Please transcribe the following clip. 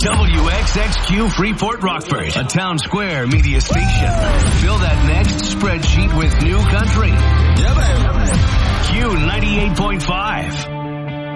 WXXQ Freeport Rockford, a Town Square media station. Fill that next spreadsheet with new country. Yeah, baby.